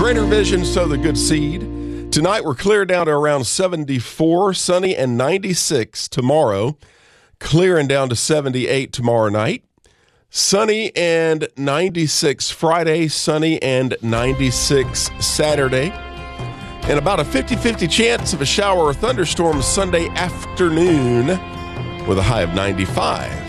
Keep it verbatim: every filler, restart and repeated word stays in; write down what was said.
Greater vision, sow the good seed. Tonight we're clear down to around seventy-four, sunny and ninety-six tomorrow. Clearing down to seventy-eight tomorrow night. Sunny and ninety-six Friday, sunny and ninety-six Saturday. And about a fifty-fifty chance of a shower or thunderstorm Sunday afternoon with a high of ninety-five.